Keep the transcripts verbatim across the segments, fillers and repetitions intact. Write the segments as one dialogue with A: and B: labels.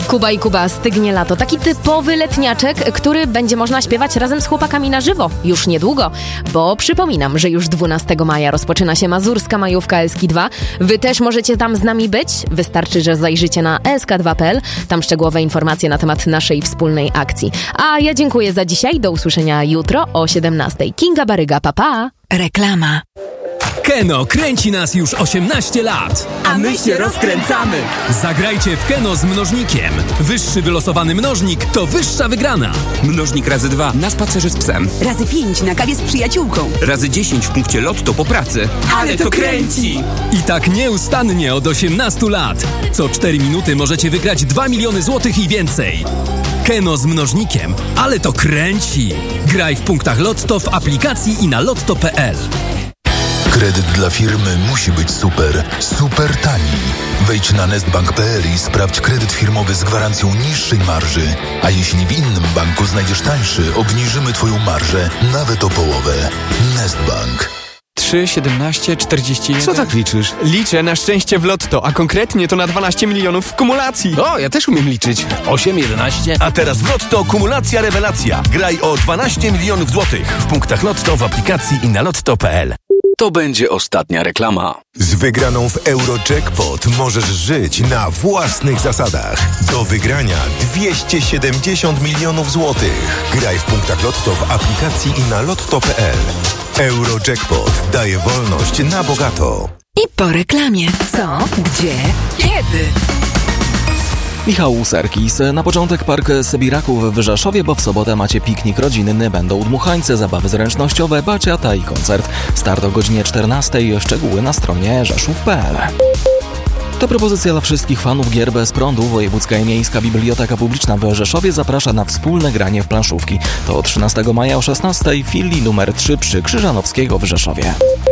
A: Kuba i Kuba, stygnie lato. Taki typowy letniaczek, który będzie można śpiewać razem z chłopakami na żywo. Już niedługo, bo przypominam, że już dwunastego maja rozpoczyna się mazurska majówka Eski dwa. Wy też możecie tam z nami być. Wystarczy, że zajrzycie na e s k dwa kropka p l. Tam szczegółowe informacje na temat naszej wspólnej akcji. A ja dziękuję za dzisiaj. Do usłyszenia jutro o siedemnastej. Kinga Baryga, pa pa!
B: Reklama.
C: Keno kręci nas już osiemnaście lat.
D: A my się rozkręcamy.
C: Zagrajcie w Keno z mnożnikiem. Wyższy wylosowany mnożnik to wyższa wygrana.
D: Mnożnik razy dwa na spacerze z psem.
B: Razy pięć na kawie z przyjaciółką.
D: Razy dziesięć w punkcie lotto po pracy. Ale to kręci!
C: I tak nieustannie od osiemnastu lat. Co cztery minuty możecie wygrać dwa miliony złotych i więcej. Keno z mnożnikiem, ale to kręci. Graj w punktach Lotto, w aplikacji i na lotto kropka p l.
E: Kredyt dla firmy musi być super, super tani. Wejdź na nestbank kropka p l i sprawdź kredyt firmowy z gwarancją niższej marży. A jeśli w innym banku znajdziesz tańszy, obniżymy Twoją marżę nawet o połowę. Nestbank.
F: trzy, siedemnaście, czterdzieści jeden.
G: Co tak liczysz?
F: Liczę na szczęście w lotto, a konkretnie to na dwanaście milionów w kumulacji.
G: O, ja też umiem liczyć. osiem, jedenaście.
H: A teraz w Lotto kumulacja rewelacja. Graj o dwanaście milionów złotych w punktach Lotto, w aplikacji i na lotto kropka p l.
I: To będzie ostatnia reklama.
J: Z wygraną w Eurojackpot możesz żyć na własnych zasadach. Do wygrania dwieście siedemdziesiąt milionów złotych. Graj w punktach Lotto, w aplikacji i na lotto kropka p l. Eurojackpot daje wolność na bogato.
B: I po reklamie. Co? Gdzie? Kiedy?
K: Michał Serkis. Na początek park Sybiraków w Rzeszowie, bo w sobotę macie piknik rodzinny, będą dmuchańce, zabawy zręcznościowe, baciata i koncert. Start o godzinie czternastej. Szczegóły na stronie rzeszów kropka p l. To propozycja dla wszystkich fanów gier bez prądu. Wojewódzka i Miejska Biblioteka Publiczna w Rzeszowie zaprasza na wspólne granie w planszówki. To trzynastego maja o szesnastej w filii numer trzy przy Krzyżanowskiego w Rzeszowie.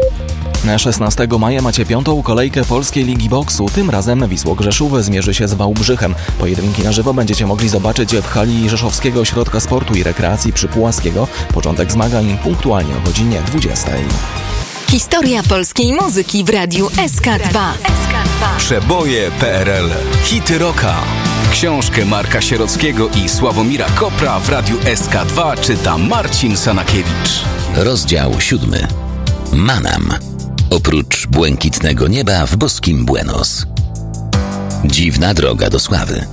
K: Na szesnastego maja macie piątą kolejkę Polskiej Ligi Boksu. Tym razem Wisło Grzeszów zmierzy się z Wałbrzychem. Pojedynki na żywo będziecie mogli zobaczyć w hali Rzeszowskiego Ośrodka Sportu i Rekreacji przy Pułaskiego. Początek zmagań punktualnie o godzinie dwudziestej.
B: Historia polskiej muzyki w radiu S K dwa.
I: Przeboje P R L. Hity rocka. Książkę Marka Sierockiego i Sławomira Kopra w radiu S K dwa czyta Marcin Sanakiewicz.
L: Rozdział siódmy. Manam. Oprócz błękitnego nieba w boskim Buenos. Dziwna droga do sławy.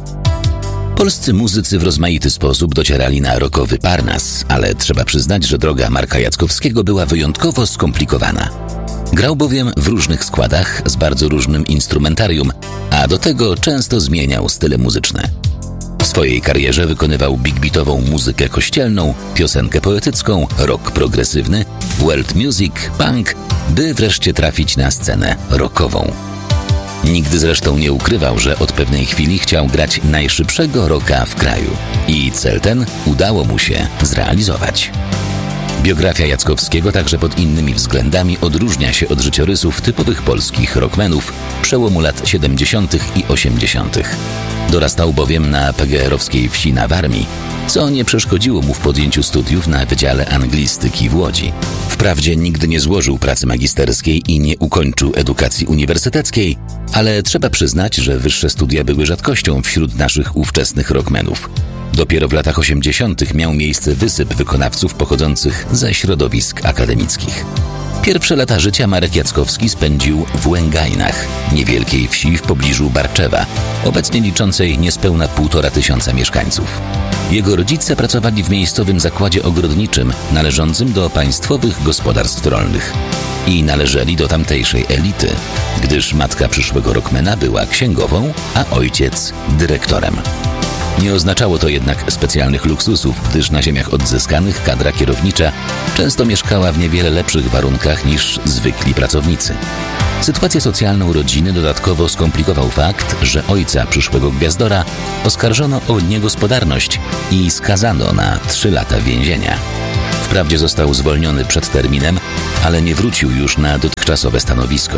L: Polscy muzycy w rozmaity sposób docierali na rockowy Parnas, ale trzeba przyznać, że droga Marka Jackowskiego była wyjątkowo skomplikowana. Grał bowiem w różnych składach z bardzo różnym instrumentarium, a do tego często zmieniał style muzyczne. W swojej karierze wykonywał big beatową muzykę kościelną, piosenkę poetycką, rock progresywny, world music, punk, by wreszcie trafić na scenę rockową. Nigdy zresztą nie ukrywał, że od pewnej chwili chciał grać najszybszego rocka w kraju. I cel ten udało mu się zrealizować. Biografia Jackowskiego także pod innymi względami odróżnia się od życiorysów typowych polskich rockmenów przełomu lat siedemdziesiątych i osiemdziesiątych. Dorastał bowiem na pe ge erowskiej wsi na Warmii, co nie przeszkodziło mu w podjęciu studiów na Wydziale Anglistyki w Łodzi. Wprawdzie nigdy nie złożył pracy magisterskiej i nie ukończył edukacji uniwersyteckiej, ale trzeba przyznać, że wyższe studia były rzadkością wśród naszych ówczesnych rockmenów. Dopiero w latach osiemdziesiątych miał miejsce wysyp wykonawców pochodzących ze środowisk akademickich. Pierwsze lata życia Marek Jackowski spędził w Łęgajnach, niewielkiej wsi w pobliżu Barczewa, obecnie liczącej niespełna półtora tysiąca mieszkańców. Jego rodzice pracowali w miejscowym zakładzie ogrodniczym należącym do państwowych gospodarstw rolnych i należeli do tamtejszej elity, gdyż matka przyszłego rockmana była księgową, a ojciec dyrektorem. Nie oznaczało to jednak specjalnych luksusów, gdyż na ziemiach odzyskanych kadra kierownicza często mieszkała w niewiele lepszych warunkach niż zwykli pracownicy. Sytuację socjalną rodziny dodatkowo skomplikował fakt, że ojca przyszłego gwiazdora oskarżono o niegospodarność i skazano na trzy lata więzienia. Wprawdzie został zwolniony przed terminem, ale nie wrócił już na dotychczasowe stanowisko.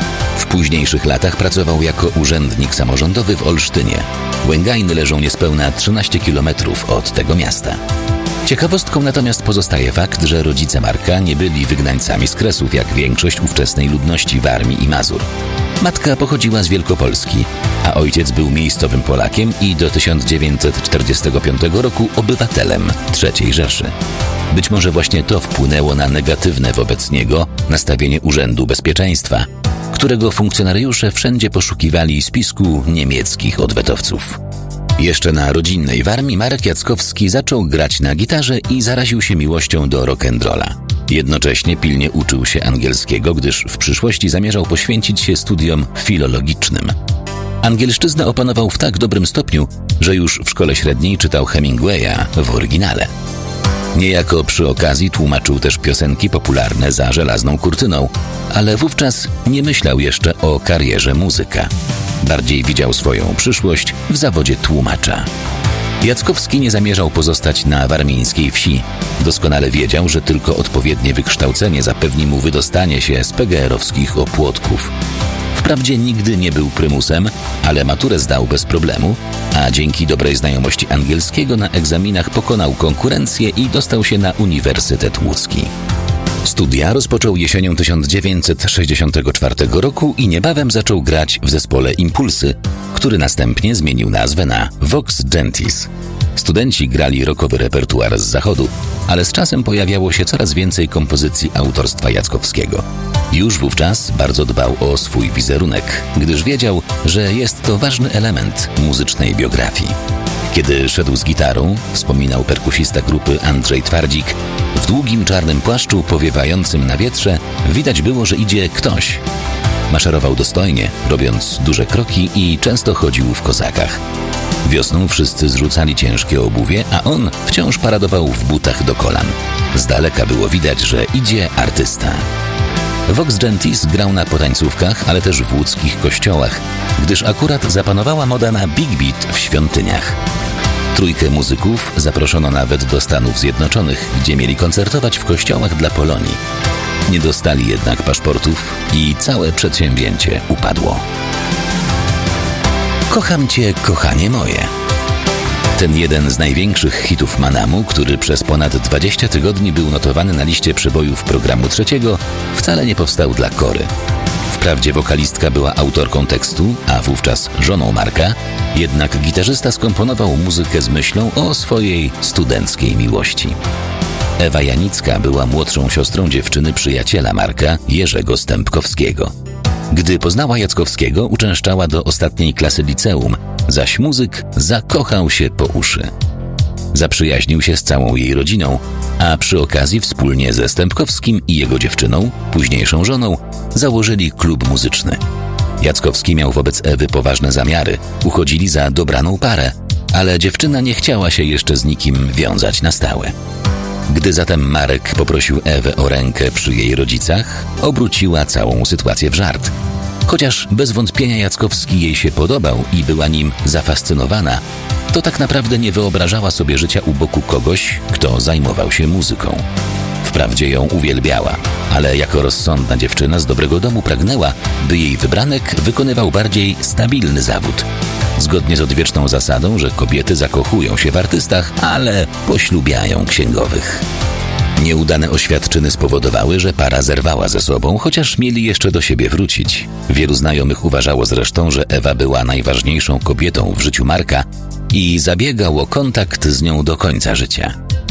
L: W późniejszych latach pracował jako urzędnik samorządowy w Olsztynie. Łęgajny leżą niespełna trzynaście kilometrów od tego miasta. Ciekawostką natomiast pozostaje fakt, że rodzice Marka nie byli wygnańcami z Kresów, jak większość ówczesnej ludności Warmii i Mazur. Matka pochodziła z Wielkopolski, a ojciec był miejscowym Polakiem i do tysiąc dziewięćset czterdziestego piątego roku obywatelem trzeciej Rzeszy. Być może właśnie to wpłynęło na negatywne wobec niego nastawienie Urzędu Bezpieczeństwa, którego funkcjonariusze wszędzie poszukiwali spisku niemieckich odwetowców. Jeszcze na rodzinnej Warmii Marek Jackowski zaczął grać na gitarze i zaraził się miłością do rock'n'rolla. Jednocześnie pilnie uczył się angielskiego, gdyż w przyszłości zamierzał poświęcić się studiom filologicznym. Angielszczyznę opanował w tak dobrym stopniu, że już w szkole średniej czytał Hemingwaya w oryginale. Niejako przy okazji tłumaczył też piosenki popularne za żelazną kurtyną, ale wówczas nie myślał jeszcze o karierze muzyka. Bardziej widział swoją przyszłość w zawodzie tłumacza. Jackowski nie zamierzał pozostać na warmińskiej wsi. Doskonale wiedział, że tylko odpowiednie wykształcenie zapewni mu wydostanie się z pe ge erowskich opłotków. Wprawdzie nigdy nie był prymusem, ale maturę zdał bez problemu, a dzięki dobrej znajomości angielskiego na egzaminach pokonał konkurencję i dostał się na Uniwersytet Łódzki. Studia rozpoczął jesienią tysiąc dziewięćset sześćdziesiątego czwartego roku i niebawem zaczął grać w zespole Impulsy, który następnie zmienił nazwę na Vox Gentis. Studenci grali rockowy repertuar z zachodu, ale z czasem pojawiało się coraz więcej kompozycji autorstwa Jackowskiego. Już wówczas bardzo dbał o swój wizerunek, gdyż wiedział, że jest to ważny element muzycznej biografii. Kiedy szedł z gitarą, wspominał perkusista grupy Andrzej Twardzik, w długim czarnym płaszczu powiewającym na wietrze widać było, że idzie ktoś. Maszerował dostojnie, robiąc duże kroki i często chodził w kozakach. Wiosną wszyscy zrzucali ciężkie obuwie, a on wciąż paradował w butach do kolan. Z daleka było widać, że idzie artysta. Vox Gentis grał na potańcówkach, ale też w łódzkich kościołach, gdyż akurat zapanowała moda na big beat w świątyniach. Trójkę muzyków zaproszono nawet do Stanów Zjednoczonych, gdzie mieli koncertować w kościołach dla Polonii. Nie dostali jednak paszportów i całe przedsięwzięcie upadło. Kocham Cię, kochanie moje. Ten jeden z największych hitów Manamu, który przez ponad dwadzieścia tygodni był notowany na liście przebojów programu trzeciego, wcale nie powstał dla Kory. Wprawdzie wokalistka była autorką tekstu, a wówczas żoną Marka, jednak gitarzysta skomponował muzykę z myślą o swojej studenckiej miłości. Ewa Janicka była młodszą siostrą dziewczyny przyjaciela Marka, Jerzego Stępkowskiego. Gdy poznała Jackowskiego, uczęszczała do ostatniej klasy liceum, zaś muzyk zakochał się po uszy. Zaprzyjaźnił się z całą jej rodziną, a przy okazji wspólnie ze Stępkowskim i jego dziewczyną, późniejszą żoną, założyli klub muzyczny. Jackowski miał wobec Ewy poważne zamiary, uchodzili za dobraną parę, ale dziewczyna nie chciała się jeszcze z nikim wiązać na stałe. Gdy zatem Marek poprosił Ewę o rękę przy jej rodzicach, obróciła całą sytuację w żart. Chociaż bez wątpienia Jackowski jej się podobał i była nim zafascynowana, to tak naprawdę nie wyobrażała sobie życia u boku kogoś, kto zajmował się muzyką. Wprawdzie ją uwielbiała, ale jako rozsądna dziewczyna z dobrego domu pragnęła, by jej wybranek wykonywał bardziej stabilny zawód. Zgodnie z odwieczną zasadą, że kobiety zakochują się w artystach, ale poślubiają księgowych. Nieudane oświadczyny spowodowały, że para zerwała ze sobą, chociaż mieli jeszcze do siebie wrócić. Wielu znajomych uważało zresztą, że Ewa była najważniejszą kobietą w życiu Marka i zabiegał o kontakt z nią do końca życia.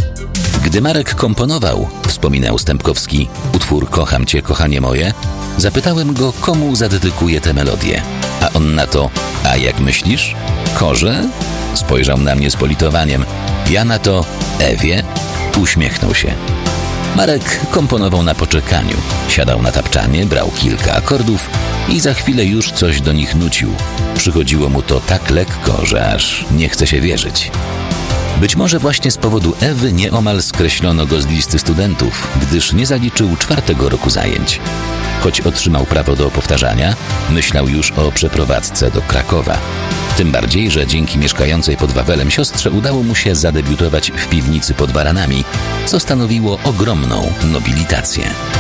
L: Gdy Marek komponował, wspominał Stępkowski, utwór Kocham Cię, kochanie moje, zapytałem go, komu zadedykuje tę melodię. A on na to, a jak myślisz? Korze? Spojrzał na mnie z politowaniem. Ja na to, Ewie? Uśmiechnął się. Marek komponował na poczekaniu. Siadał na tapczanie, brał kilka akordów i za chwilę już coś do nich nucił. Przychodziło mu to tak lekko, że aż nie chce się wierzyć. Być może właśnie z powodu Ewy nieomal skreślono go z listy studentów, gdyż nie zaliczył czwartego roku zajęć. Choć otrzymał prawo do powtarzania, myślał już o przeprowadzce do Krakowa. Tym bardziej, że dzięki mieszkającej pod Wawelem siostrze udało mu się zadebiutować w piwnicy pod Baranami, co stanowiło ogromną nobilitację.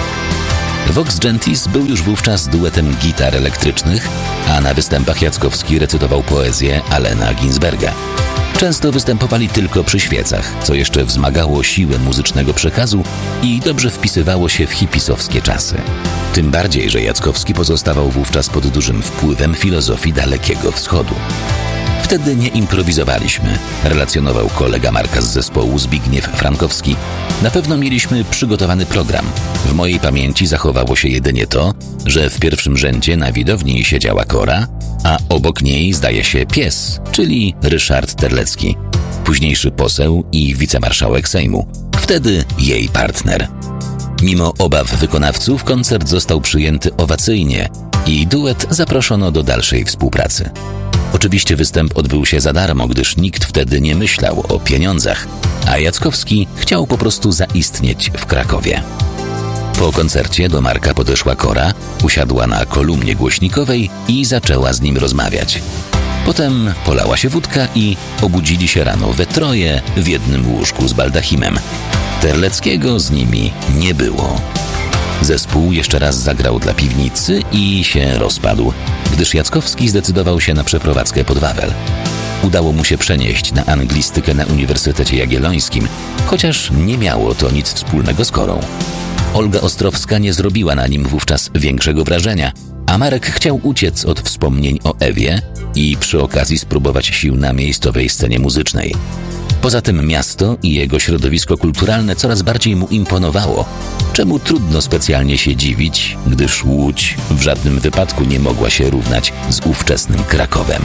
L: Vox Gentis był już wówczas duetem gitar elektrycznych, a na występach Jackowski recytował poezję Allena Ginsberga. Często występowali tylko przy świecach, co jeszcze wzmagało siłę muzycznego przekazu i dobrze wpisywało się w hipisowskie czasy. Tym bardziej, że Jackowski pozostawał wówczas pod dużym wpływem filozofii Dalekiego Wschodu. Wtedy nie improwizowaliśmy, relacjonował kolega Marka z zespołu Zbigniew Frankowski. Na pewno mieliśmy przygotowany program. W mojej pamięci zachowało się jedynie to, że w pierwszym rzędzie na widowni siedziała Kora, a obok niej zdaje się pies, czyli Ryszard Terlecki, późniejszy poseł i wicemarszałek Sejmu, wtedy jej partner. Mimo obaw wykonawców koncert został przyjęty owacyjnie i duet zaproszono do dalszej współpracy. Oczywiście występ odbył się za darmo, gdyż nikt wtedy nie myślał o pieniądzach, a Jackowski chciał po prostu zaistnieć w Krakowie. Po koncercie do Marka podeszła Kora, usiadła na kolumnie głośnikowej i zaczęła z nim rozmawiać. Potem polała się wódka i obudzili się rano we troje w jednym łóżku z baldachimem. Terleckiego z nimi nie było. Zespół jeszcze raz zagrał dla piwnicy i się rozpadł, gdyż Jackowski zdecydował się na przeprowadzkę pod Wawel. Udało mu się przenieść na anglistykę na Uniwersytecie Jagiellońskim, chociaż nie miało to nic wspólnego z Korą. Olga Ostrowska nie zrobiła na nim wówczas większego wrażenia, a Marek chciał uciec od wspomnień o Ewie i przy okazji spróbować sił na miejscowej scenie muzycznej. Poza tym miasto i jego środowisko kulturalne coraz bardziej mu imponowało, czemu trudno specjalnie się dziwić, gdyż Łódź w żadnym wypadku nie mogła się równać z ówczesnym Krakowem.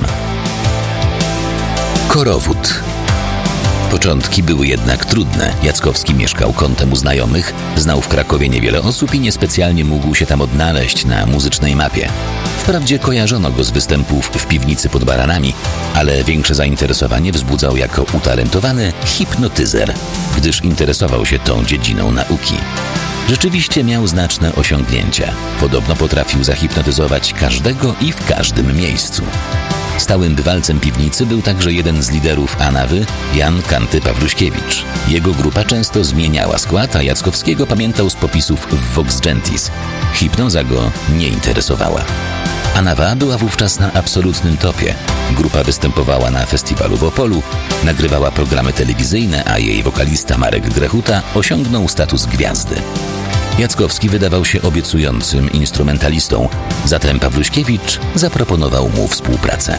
L: Korowód. Początki były jednak trudne. Jackowski mieszkał kątem u znajomych, znał w Krakowie niewiele osób i niespecjalnie mógł się tam odnaleźć na muzycznej mapie. Wprawdzie kojarzono go z występów w piwnicy pod Baranami, ale większe zainteresowanie wzbudzał jako utalentowany hipnotyzer, gdyż interesował się tą dziedziną nauki. Rzeczywiście miał znaczne osiągnięcia. Podobno potrafił zahipnotyzować każdego i w każdym miejscu. Stałym bywalcem piwnicy był także jeden z liderów Anawy, Jan Kanty-Pawluśkiewicz. Jego grupa często zmieniała skład, a Jackowskiego pamiętał z popisów w Vox Gentis. Hipnoza go nie interesowała. Anawa była wówczas na absolutnym topie. Grupa występowała na festiwalu w Opolu, nagrywała programy telewizyjne, a jej wokalista Marek Grechuta osiągnął status gwiazdy. Jackowski wydawał się obiecującym instrumentalistą, zatem Pawluśkiewicz zaproponował mu współpracę.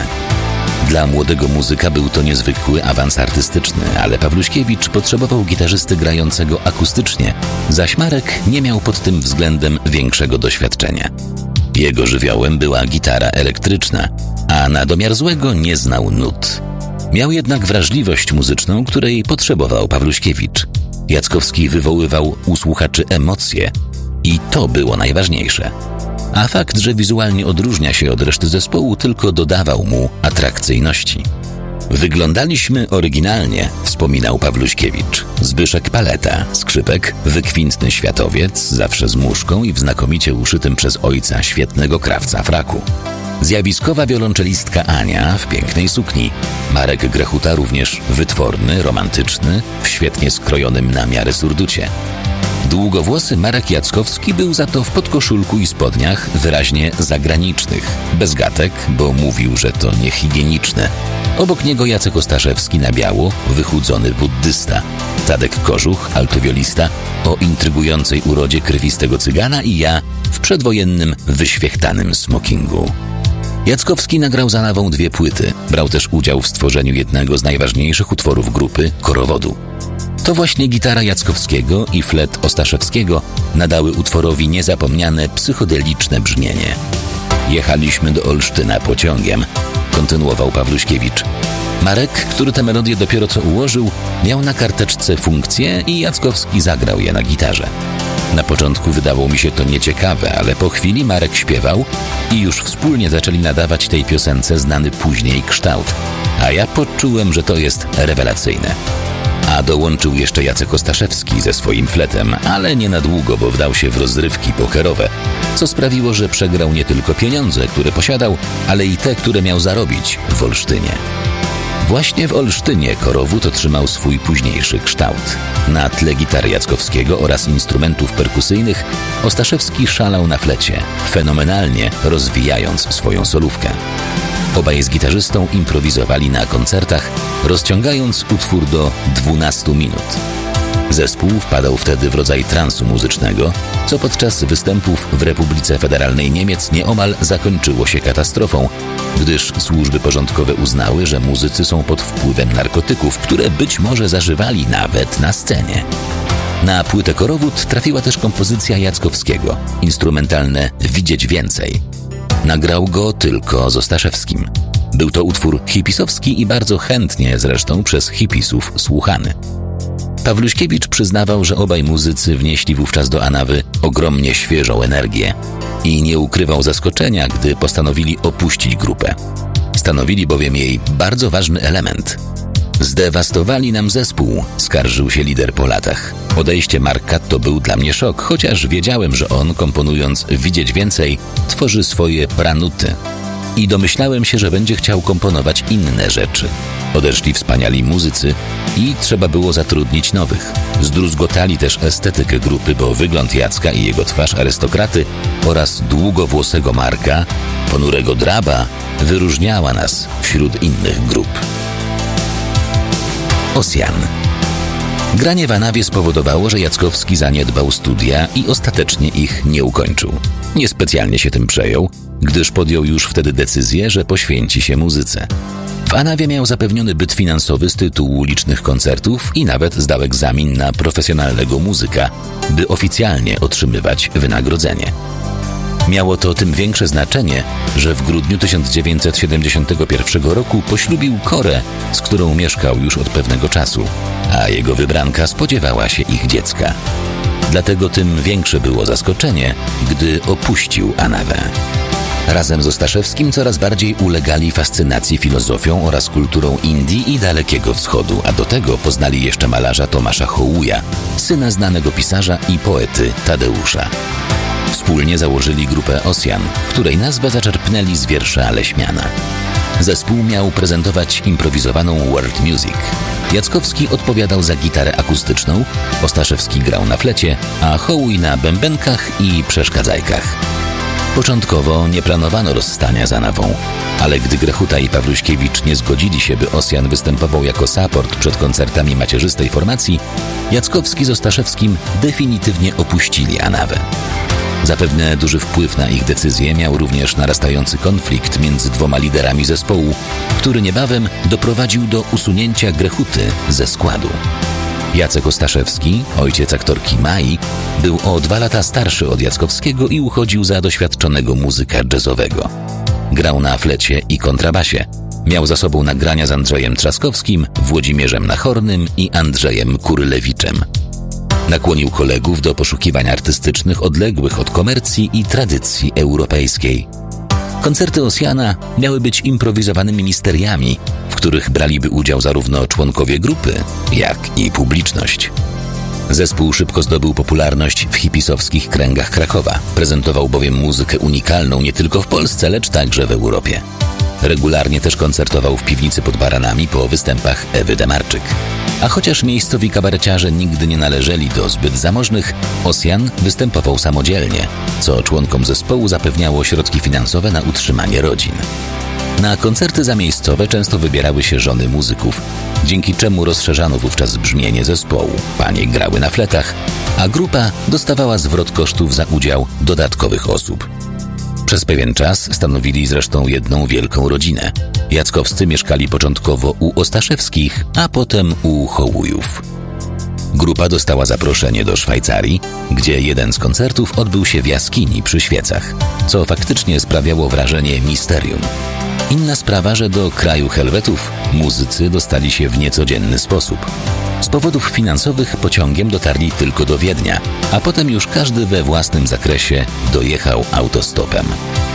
L: Dla młodego muzyka był to niezwykły awans artystyczny, ale Pawluśkiewicz potrzebował gitarzysty grającego akustycznie, zaś Marek nie miał pod tym względem większego doświadczenia. Jego żywiołem była gitara elektryczna, a na domiar złego nie znał nut. Miał jednak wrażliwość muzyczną, której potrzebował Pawluśkiewicz. Jackowski wywoływał u słuchaczy emocje i to było najważniejsze. A fakt, że wizualnie odróżnia się od reszty zespołu, tylko dodawał mu atrakcyjności. Wyglądaliśmy oryginalnie, wspominał Pawluśkiewicz. Zbyszek Paleta, skrzypek, wykwintny światowiec, zawsze z muszką i w znakomicie uszytym przez ojca świetnego krawca fraku. Zjawiskowa wiolonczelistka Ania w pięknej sukni. Marek Grechuta również wytworny, romantyczny, w świetnie skrojonym na miarę surducie. Długowłosy Marek Jackowski był za to w podkoszulku i spodniach wyraźnie zagranicznych, bez gatek, bo mówił, że to niehigieniczne. Obok niego Jacek Ostaszewski na biało, wychudzony buddysta. Tadek Kożuch, altowiolista, o intrygującej urodzie krwistego cygana i ja w przedwojennym, wyświechtanym smokingu. Jackowski nagrał z Anawą dwie płyty. Brał też udział w stworzeniu jednego z najważniejszych utworów grupy, Korowodu. To właśnie gitara Jackowskiego i flet Ostaszewskiego nadały utworowi niezapomniane psychodeliczne brzmienie. Jechaliśmy do Olsztyna pociągiem, kontynuował Pawluśkiewicz. Marek, który tę melodię dopiero co ułożył, miał na karteczce funkcje i Jackowski zagrał je na gitarze. Na początku wydało mi się to nieciekawe, ale po chwili Marek śpiewał i już wspólnie zaczęli nadawać tej piosence znany później kształt, a ja poczułem, że to jest rewelacyjne. A dołączył jeszcze Jacek Ostaszewski ze swoim fletem, ale nie na długo, bo wdał się w rozrywki pokerowe, co sprawiło, że przegrał nie tylko pieniądze, które posiadał, ale i te, które miał zarobić w Olsztynie. Właśnie w Olsztynie Korowód otrzymał swój późniejszy kształt. Na tle gitary Jackowskiego oraz instrumentów perkusyjnych Ostaszewski szalał na flecie, fenomenalnie rozwijając swoją solówkę. Obaj z gitarzystą improwizowali na koncertach, rozciągając utwór do dwunastu minut. Zespół wpadał wtedy w rodzaj transu muzycznego, co podczas występów w Republice Federalnej Niemiec nieomal zakończyło się katastrofą, gdyż służby porządkowe uznały, że muzycy są pod wpływem narkotyków, które być może zażywali nawet na scenie. Na płytę Korowód trafiła też kompozycja Jackowskiego, instrumentalne Widzieć Więcej. Nagrał go tylko z Ostaszewskim. Był to utwór hipisowski i bardzo chętnie zresztą przez hipisów słuchany. Pawluśkiewicz przyznawał, że obaj muzycy wnieśli wówczas do Anawy ogromnie świeżą energię i nie ukrywał zaskoczenia, gdy postanowili opuścić grupę. Stanowili bowiem jej bardzo ważny element. Zdewastowali nam zespół, skarżył się lider po latach. Odejście Marka to był dla mnie szok, chociaż wiedziałem, że on, komponując Widzieć Więcej, tworzy swoje pranuty. I domyślałem się, że będzie chciał komponować inne rzeczy. Odeszli wspaniali muzycy i trzeba było zatrudnić nowych. Zdruzgotali też estetykę grupy, bo wygląd Jacka i jego twarz arystokraty oraz długowłosego Marka, ponurego Draba, wyróżniała nas wśród innych grup. Osjan. Granie w Anawie spowodowało, że Jackowski zaniedbał studia i ostatecznie ich nie ukończył. Niespecjalnie się tym przejął, gdyż podjął już wtedy decyzję, że poświęci się muzyce. W Anawie miał zapewniony byt finansowy z tytułu licznych koncertów i nawet zdał egzamin na profesjonalnego muzyka, by oficjalnie otrzymywać wynagrodzenie. Miało to tym większe znaczenie, że w grudniu tysiąc dziewięćset siedemdziesiątego pierwszego roku poślubił Korę, z którą mieszkał już od pewnego czasu, a jego wybranka spodziewała się ich dziecka. Dlatego tym większe było zaskoczenie, gdy opuścił Anawę. Razem z Ostaszewskim coraz bardziej ulegali fascynacji filozofią oraz kulturą Indii i Dalekiego Wschodu, a do tego poznali jeszcze malarza Tomasza Hołuja, syna znanego pisarza i poety Tadeusza. Wspólnie założyli grupę Osjan, której nazwę zaczerpnęli z wiersza Leśmiana. Zespół miał prezentować improwizowaną world music. Jackowski odpowiadał za gitarę akustyczną, Ostaszewski grał na flecie, a Hołuj na bębenkach i przeszkadzajkach. Początkowo nie planowano rozstania z Anawą, ale gdy Grechuta i Pawluśkiewicz nie zgodzili się, by Osjan występował jako support przed koncertami macierzystej formacji, Jackowski z Ostaszewskim definitywnie opuścili Anawę. Zapewne duży wpływ na ich decyzję miał również narastający konflikt między dwoma liderami zespołu, który niebawem doprowadził do usunięcia Grechuty ze składu. Jacek Ostaszewski, ojciec aktorki Mai, był o dwa lata starszy od Jackowskiego i uchodził za doświadczonego muzyka jazzowego. Grał na flecie i kontrabasie. Miał za sobą nagrania z Andrzejem Trzaskowskim, Włodzimierzem Nachornym i Andrzejem Kurylewiczem. Nakłonił kolegów do poszukiwań artystycznych odległych od komercji i tradycji europejskiej. Koncerty Osjana miały być improwizowanymi misteriami, w których braliby udział zarówno członkowie grupy, jak i publiczność. Zespół szybko zdobył popularność w hipisowskich kręgach Krakowa. Prezentował bowiem muzykę unikalną nie tylko w Polsce, lecz także w Europie. Regularnie też koncertował w piwnicy pod Baranami po występach Ewy Demarczyk. A chociaż miejscowi kabareciarze nigdy nie należeli do zbyt zamożnych, Osjan występował samodzielnie, co członkom zespołu zapewniało środki finansowe na utrzymanie rodzin. Na koncerty zamiejscowe często wybierały się żony muzyków, dzięki czemu rozszerzano wówczas brzmienie zespołu. Panie grały na fletach, a grupa dostawała zwrot kosztów za udział dodatkowych osób. Przez pewien czas stanowili zresztą jedną wielką rodzinę. Jackowscy mieszkali początkowo u Ostaszewskich, a potem u Hołujów. Grupa dostała zaproszenie do Szwajcarii, gdzie jeden z koncertów odbył się w jaskini przy świecach, co faktycznie sprawiało wrażenie misterium. Inna sprawa, że do kraju Helwetów muzycy dostali się w niecodzienny sposób. Z powodów finansowych pociągiem dotarli tylko do Wiednia, a potem już każdy we własnym zakresie dojechał autostopem.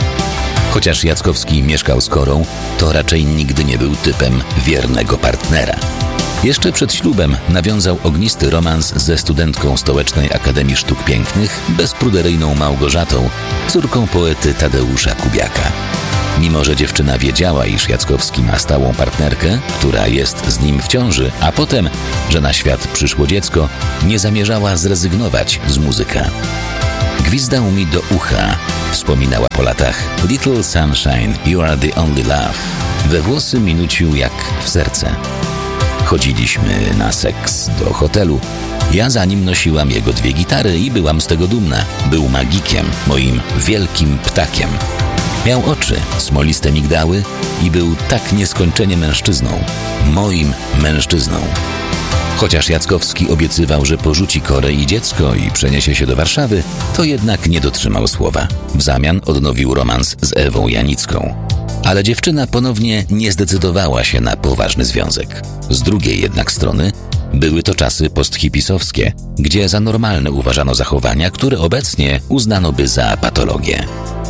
L: Chociaż Jackowski mieszkał z Korą, to raczej nigdy nie był typem wiernego partnera. Jeszcze przed ślubem nawiązał ognisty romans ze studentką Stołecznej Akademii Sztuk Pięknych, bezpruderyjną Małgorzatą, córką poety Tadeusza Kubiaka. Mimo że dziewczyna wiedziała, iż Jackowski ma stałą partnerkę, która jest z nim w ciąży, a potem, że na świat przyszło dziecko, nie zamierzała zrezygnować z muzyka. Gwizdał mi do ucha, wspominała po latach. Little sunshine, you are the only love. We włosy mi nucił jak w serce. Chodziliśmy na seks do hotelu. Ja za nim nosiłam jego dwie gitary i byłam z tego dumna. Był magikiem, moim wielkim ptakiem. Miał oczy, smoliste migdały i był tak nieskończenie mężczyzną. Moim mężczyzną. Chociaż Jackowski obiecywał, że porzuci Korę i dziecko i przeniesie się do Warszawy, to jednak nie dotrzymał słowa. W zamian odnowił romans z Ewą Janicką. Ale dziewczyna ponownie nie zdecydowała się na poważny związek. Z drugiej jednak strony były to czasy posthipisowskie, gdzie za normalne uważano zachowania, które obecnie uznano by za patologię.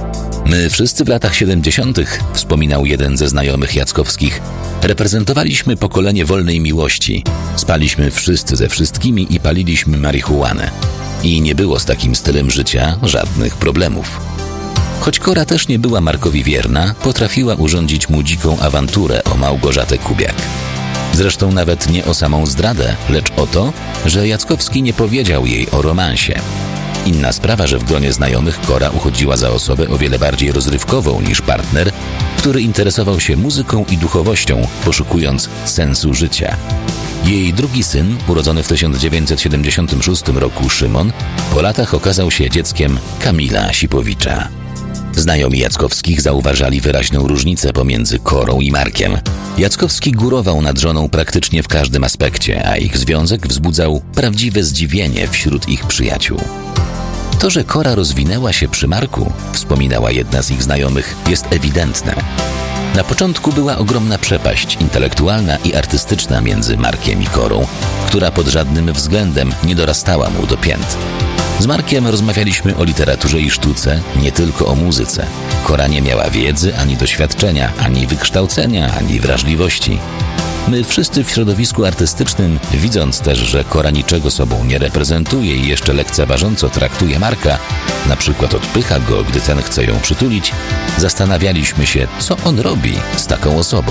L: My wszyscy w latach siedemdziesiątych, wspominał jeden ze znajomych Jackowskich, reprezentowaliśmy pokolenie wolnej miłości. Spaliśmy wszyscy ze wszystkimi i paliliśmy marihuanę. I nie było z takim stylem życia żadnych problemów. Choć Kora też nie była Markowi wierna, potrafiła urządzić mu dziką awanturę o Małgorzatę Kubiak. Zresztą nawet nie o samą zdradę, lecz o to, że Jackowski nie powiedział jej o romansie. Inna sprawa, że w gronie znajomych Kora uchodziła za osobę o wiele bardziej rozrywkową niż partner, który interesował się muzyką i duchowością, poszukując sensu życia. Jej drugi syn, urodzony w tysiąc dziewięćset siedemdziesiątym szóstym roku Szymon, po latach okazał się dzieckiem Kamila Sipowicza. Znajomi Jackowskich zauważali wyraźną różnicę pomiędzy Korą i Markiem. Jackowski górował nad żoną praktycznie w każdym aspekcie, a ich związek wzbudzał prawdziwe zdziwienie wśród ich przyjaciół. To, że Kora rozwinęła się przy Marku, wspominała jedna z ich znajomych, jest ewidentne. Na początku była ogromna przepaść intelektualna i artystyczna między Markiem i Korą, która pod żadnym względem nie dorastała mu do pięt. Z Markiem rozmawialiśmy o literaturze i sztuce, nie tylko o muzyce. Kora nie miała wiedzy, ani doświadczenia, ani wykształcenia, ani wrażliwości. My wszyscy w środowisku artystycznym, widząc też, że Kora niczego sobą nie reprezentuje i jeszcze lekceważąco traktuje Marka, na przykład odpycha go, gdy ten chce ją przytulić, zastanawialiśmy się, co on robi z taką osobą.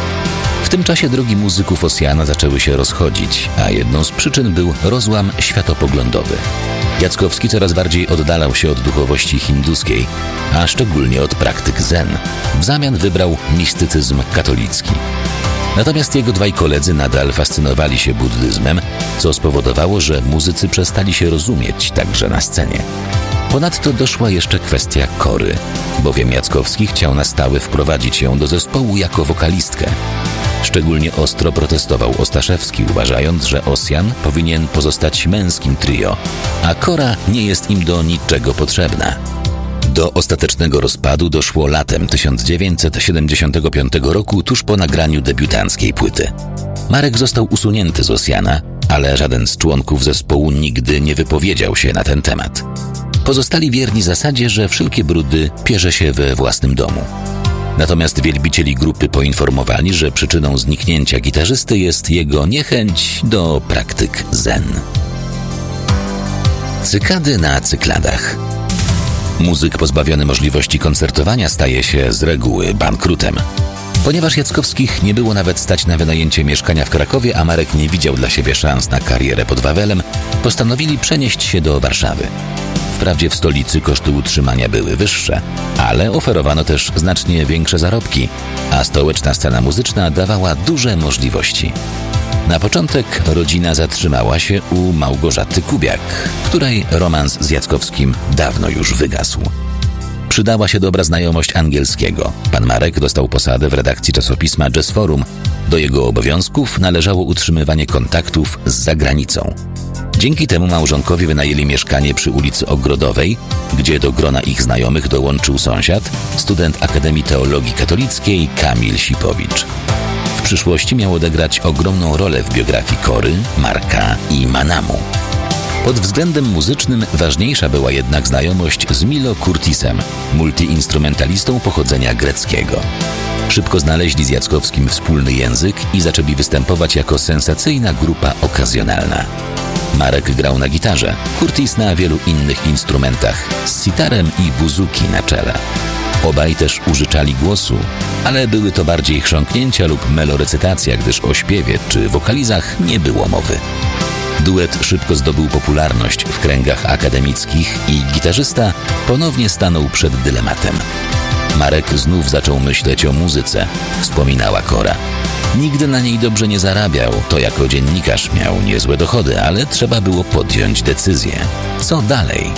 L: W tym czasie drogi muzyków Ossiana zaczęły się rozchodzić, a jedną z przyczyn był rozłam światopoglądowy. Jackowski coraz bardziej oddalał się od duchowości hinduskiej, a szczególnie od praktyk zen. W zamian wybrał mistycyzm katolicki. Natomiast jego dwaj koledzy nadal fascynowali się buddyzmem, co spowodowało, że muzycy przestali się rozumieć także na scenie. Ponadto doszła jeszcze kwestia Kory, bowiem Jackowski chciał na stałe wprowadzić ją do zespołu jako wokalistkę. Szczególnie ostro protestował Ostaszewski, uważając, że Ossian powinien pozostać męskim trio, a Kora nie jest im do niczego potrzebna. Do ostatecznego rozpadu doszło latem tysiąc dziewięćset siedemdziesiątego piątego roku, tuż po nagraniu debiutanckiej płyty. Marek został usunięty z Ossiana, ale żaden z członków zespołu nigdy nie wypowiedział się na ten temat. Pozostali wierni zasadzie, że wszelkie brudy pierze się we własnym domu. Natomiast wielbicieli grupy poinformowali, że przyczyną zniknięcia gitarzysty jest jego niechęć do praktyk zen. Cykady na cykladach. Muzyk pozbawiony możliwości koncertowania staje się z reguły bankrutem. Ponieważ Jackowskich nie było nawet stać na wynajęcie mieszkania w Krakowie, a Marek nie widział dla siebie szans na karierę pod Wawelem, postanowili przenieść się do Warszawy. Wprawdzie w stolicy koszty utrzymania były wyższe, ale oferowano też znacznie większe zarobki, a stołeczna scena muzyczna dawała duże możliwości. Na początek rodzina zatrzymała się u Małgorzaty Kubiak, której romans z Jackowskim dawno już wygasł. Przydała się dobra znajomość angielskiego. Pan Marek dostał posadę w redakcji czasopisma Jazz Forum. Do jego obowiązków należało utrzymywanie kontaktów z zagranicą. Dzięki temu małżonkowie wynajęli mieszkanie przy ulicy Ogrodowej, gdzie do grona ich znajomych dołączył sąsiad, student Akademii Teologii Katolickiej Kamil Sipowicz. W przyszłości miał odegrać ogromną rolę w biografii Kory, Marka i Manamu. Pod względem muzycznym ważniejsza była jednak znajomość z Milo Curtisem, multiinstrumentalistą pochodzenia greckiego. Szybko znaleźli z Jackowskim wspólny język i zaczęli występować jako sensacyjna grupa okazjonalna. Marek grał na gitarze, Curtis na wielu innych instrumentach, z sitarem i buzuki na czele. Obaj też użyczali głosu, ale były to bardziej chrząknięcia lub melorecytacja, gdyż o śpiewie czy wokalizach nie było mowy. Duet szybko zdobył popularność w kręgach akademickich i gitarzysta ponownie stanął przed dylematem. Marek znów zaczął myśleć o muzyce, wspominała Kora. Nigdy na niej dobrze nie zarabiał, to jako dziennikarz miał niezłe dochody, ale trzeba było podjąć decyzję. Co dalej?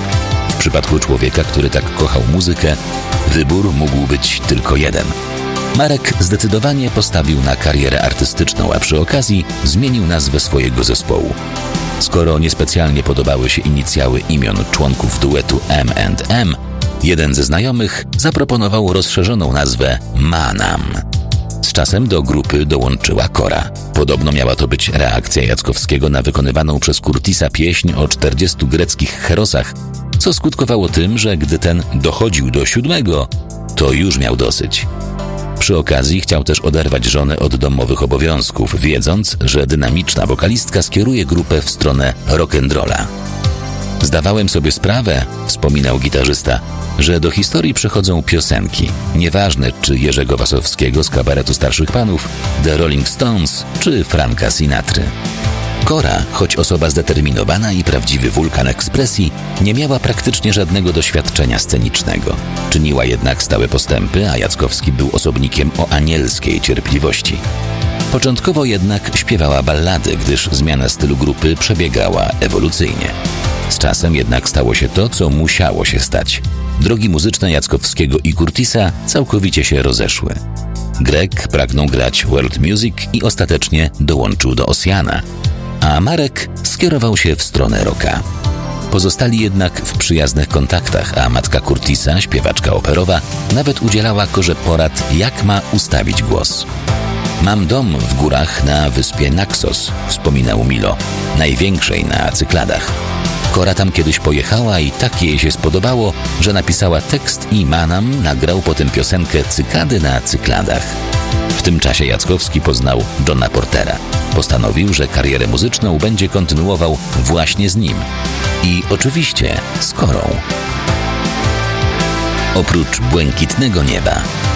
L: W przypadku człowieka, który tak kochał muzykę, wybór mógł być tylko jeden. Marek zdecydowanie postawił na karierę artystyczną, a przy okazji zmienił nazwę swojego zespołu. Skoro niespecjalnie podobały się inicjały imion członków duetu M and M, jeden ze znajomych zaproponował rozszerzoną nazwę Manam. Z czasem do grupy dołączyła Kora. Podobno miała to być reakcja Jackowskiego na wykonywaną przez Curtisa pieśń o czterdziestu greckich herosach, co skutkowało tym, że gdy ten dochodził do siódmego, to już miał dosyć. Przy okazji chciał też oderwać żonę od domowych obowiązków, wiedząc, że dynamiczna wokalistka skieruje grupę w stronę rock'n'rolla. Zdawałem sobie sprawę, wspominał gitarzysta, że do historii przechodzą piosenki, nieważne czy Jerzego Wasowskiego z kabaretu Starszych Panów, The Rolling Stones czy Franka Sinatry. Kora, choć osoba zdeterminowana i prawdziwy wulkan ekspresji, nie miała praktycznie żadnego doświadczenia scenicznego. Czyniła jednak stałe postępy, a Jackowski był osobnikiem o anielskiej cierpliwości. Początkowo jednak śpiewała ballady, gdyż zmiana stylu grupy przebiegała ewolucyjnie. Z czasem jednak stało się to, co musiało się stać. Drogi muzyczne Jackowskiego i Curtisa całkowicie się rozeszły. Grek pragnął grać world music i ostatecznie dołączył do Ossiana, a Marek skierował się w stronę rocka. Pozostali jednak w przyjaznych kontaktach, a matka Curtisa, śpiewaczka operowa, nawet udzielała Korze porad, jak ma ustawić głos. Mam dom w górach na wyspie Naxos, wspominał Milo, największej na Cykladach. Kora tam kiedyś pojechała i tak jej się spodobało, że napisała tekst i Manam nagrał potem piosenkę Cykady na Cykladach. W tym czasie Jackowski poznał Johna Portera. Postanowił, że karierę muzyczną będzie kontynuował właśnie z nim. I oczywiście z Korą. Oprócz błękitnego nieba.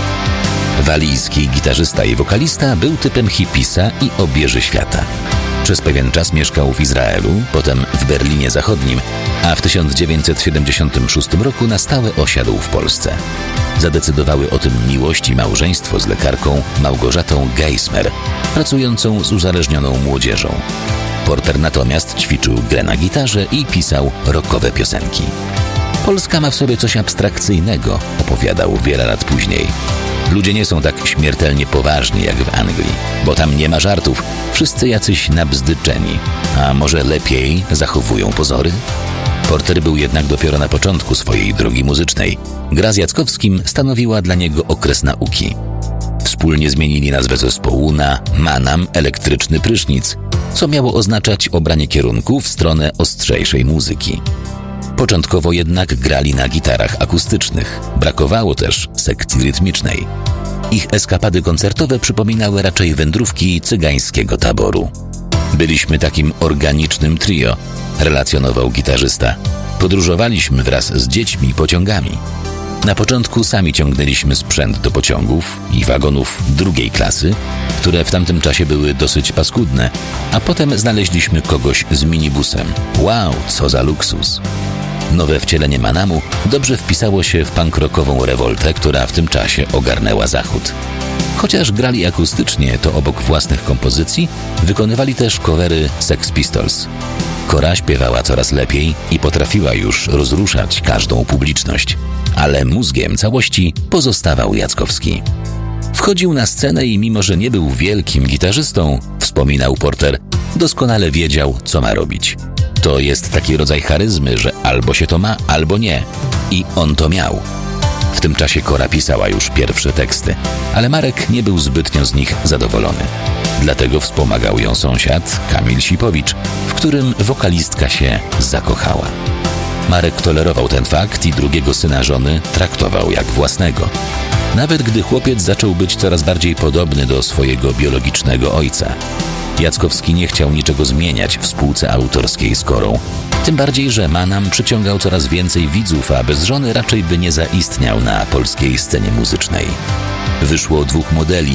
L: Walijski gitarzysta i wokalista był typem hipisa i obieży świata. Przez pewien czas mieszkał w Izraelu, potem w Berlinie Zachodnim, a w tysiąc dziewięćset siedemdziesiątym szóstym roku na stałe osiadł w Polsce. Zadecydowały o tym miłość i małżeństwo z lekarką Małgorzatą Geismer, pracującą z uzależnioną młodzieżą. Porter natomiast ćwiczył grę na gitarze i pisał rockowe piosenki. Polska ma w sobie coś abstrakcyjnego, opowiadał wiele lat później. Ludzie nie są tak śmiertelnie poważni jak w Anglii, bo tam nie ma żartów, wszyscy jacyś nabzdyczeni, a może lepiej zachowują pozory? Porter był jednak dopiero na początku swojej drogi muzycznej. Gra z Jackowskim stanowiła dla niego okres nauki. Wspólnie zmienili nazwę zespołu na Manam Elektryczny Prysznic, co miało oznaczać obranie kierunku w stronę ostrzejszej muzyki. Początkowo jednak grali na gitarach akustycznych. Brakowało też sekcji rytmicznej. Ich eskapady koncertowe przypominały raczej wędrówki cygańskiego taboru. Byliśmy takim organicznym trio, relacjonował gitarzysta. Podróżowaliśmy wraz z dziećmi i pociągami. Na początku sami ciągnęliśmy sprzęt do pociągów i wagonów drugiej klasy, które w tamtym czasie były dosyć paskudne, a potem znaleźliśmy kogoś z minibusem. Wow, co za luksus! Nowe wcielenie Manamu dobrze wpisało się w punk rockową rewoltę, która w tym czasie ogarnęła Zachód. Chociaż grali akustycznie, to obok własnych kompozycji wykonywali też covery Sex Pistols. Kora śpiewała coraz lepiej i potrafiła już rozruszać każdą publiczność, ale mózgiem całości pozostawał Jackowski. Wchodził na scenę i mimo, że nie był wielkim gitarzystą, wspominał Porter, doskonale wiedział, co ma robić. To jest taki rodzaj charyzmy, że albo się to ma, albo nie. I on to miał. W tym czasie Kora pisała już pierwsze teksty, ale Marek nie był zbytnio z nich zadowolony. Dlatego wspomagał ją sąsiad, Kamil Sipowicz, w którym wokalistka się zakochała. Marek tolerował ten fakt i drugiego syna żony traktował jak własnego. Nawet gdy chłopiec zaczął być coraz bardziej podobny do swojego biologicznego ojca. Jackowski nie chciał niczego zmieniać w spółce autorskiej z Korą. Tym bardziej, że Manam przyciągał coraz więcej widzów, a bez żony raczej by nie zaistniał na polskiej scenie muzycznej. Wyszło dwóch modeli.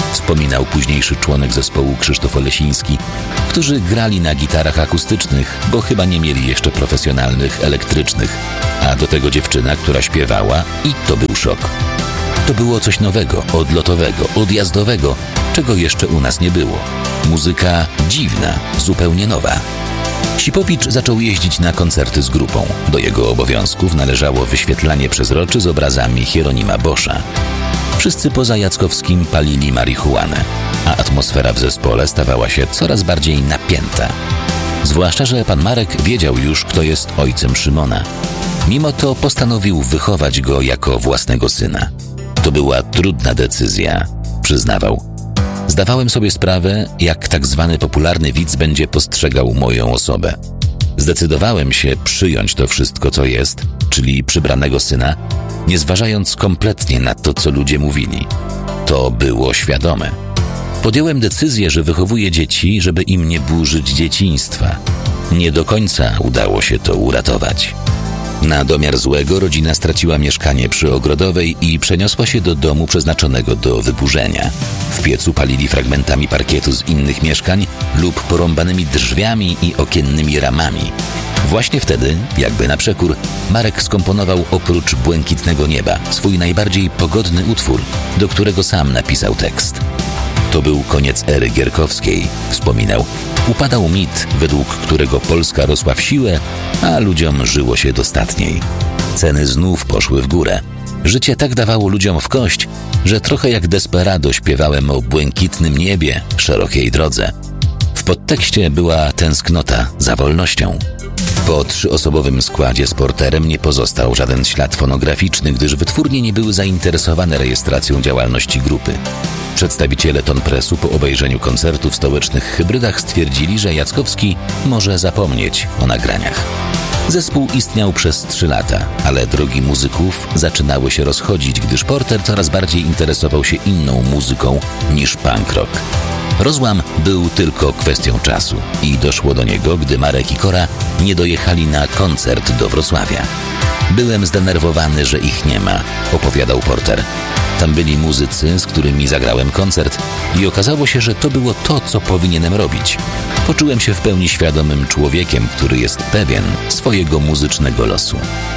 L: wspominał późniejszy członek zespołu Krzysztof Olesiński, którzy grali na gitarach akustycznych, bo chyba nie mieli jeszcze profesjonalnych elektrycznych, a do tego dziewczyna, która śpiewała i to był szok. To było coś nowego, odlotowego, odjazdowego, czego jeszcze u nas nie było. Muzyka dziwna, zupełnie nowa. Sipowicz zaczął jeździć na koncerty z grupą. Do jego obowiązków należało wyświetlanie przezroczy z obrazami Hieronima Boscha. Wszyscy poza Jackowskim palili marihuanę, a atmosfera w zespole stawała się coraz bardziej napięta. Zwłaszcza, że pan Marek wiedział już, kto jest ojcem Szymona. Mimo to postanowił wychować go jako własnego syna. To była trudna decyzja, przyznawał. Zdawałem sobie sprawę, jak tak zwany popularny widz będzie postrzegał moją osobę. Zdecydowałem się przyjąć to wszystko, co jest, czyli przybranego syna, nie zważając kompletnie na to, co ludzie mówili. To było świadome. Podjąłem decyzję, że wychowuję dzieci, żeby im nie burzyć dzieciństwa. Nie do końca udało się to uratować. Na domiar złego rodzina straciła mieszkanie przy Ogrodowej i przeniosła się do domu przeznaczonego do wyburzenia. W piecu palili fragmentami parkietu z innych mieszkań lub porąbanymi drzwiami i okiennymi ramami. Właśnie wtedy, jakby na przekór, Marek skomponował oprócz Błękitnego nieba swój najbardziej pogodny utwór, do którego sam napisał tekst. To był koniec ery gierkowskiej, wspominał. Upadał mit, według którego Polska rosła w siłę, a ludziom żyło się dostatniej. Ceny znów poszły w górę. Życie tak dawało ludziom w kość, że trochę jak Desperado śpiewałem o błękitnym niebie, szerokiej drodze. W podtekście była tęsknota za wolnością. Po trzyosobowym składzie z Porterem nie pozostał żaden ślad fonograficzny, gdyż wytwórnie nie były zainteresowane rejestracją działalności grupy. Przedstawiciele Tonpressu po obejrzeniu koncertu w stołecznych hybrydach stwierdzili, że Jackowski może zapomnieć o nagraniach. Zespół istniał przez trzy lata, ale drogi muzyków zaczynały się rozchodzić, gdyż Porter coraz bardziej interesował się inną muzyką niż punk rock. Rozłam był tylko kwestią czasu i doszło do niego, gdy Marek i Kora nie dojechali na koncert do Wrocławia. Byłem zdenerwowany, że ich nie ma, opowiadał Porter. Tam byli muzycy, z którymi zagrałem koncert i okazało się, że to było to, co powinienem robić. Poczułem się w pełni świadomym człowiekiem, który jest pewien swojego muzycznego losu.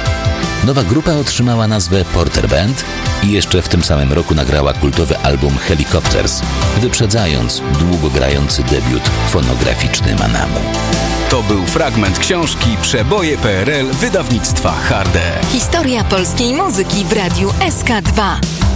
L: Nowa grupa otrzymała nazwę Porter Band i jeszcze w tym samym roku nagrała kultowy album Helicopters, wyprzedzając długogrający debiut fonograficzny Manamu.
I: To był fragment książki Przeboje P R L wydawnictwa Harde.
B: Historia polskiej muzyki w Radiu S K dwa.